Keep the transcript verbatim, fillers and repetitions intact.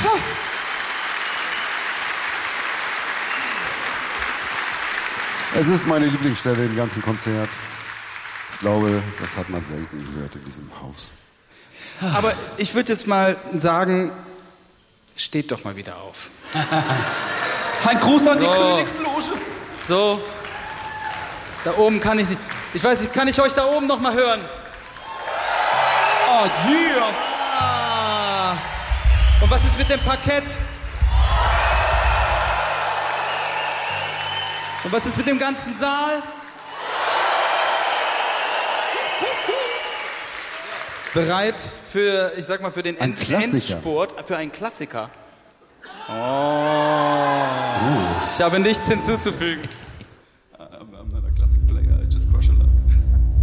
Es ist meine Lieblingsstelle im ganzen Konzert. Ich glaube, das hat man selten gehört in diesem Haus. Aber ich würde jetzt mal sagen, steht doch mal wieder auf. Ein Gruß an die So. Königsloge. So. Da oben kann ich nicht. Ich weiß nicht, kann ich euch da oben noch mal hören? Oh, yeah. Ah. Und was ist mit dem Parkett? Und was ist mit dem ganzen Saal? Bereit für, ich sag mal, für den Ein End Klassiker. Endspurt, für einen Klassiker. Oh. Ich habe nichts hinzuzufügen.